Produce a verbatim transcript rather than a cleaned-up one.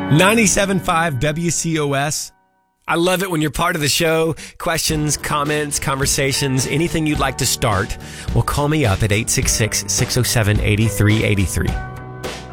ninety-seven point five W C O S. I love it when you're part of the show. Questions, comments, conversations, anything you'd like to start. Well, call me up at eight six six, six oh seven, eight three eight three.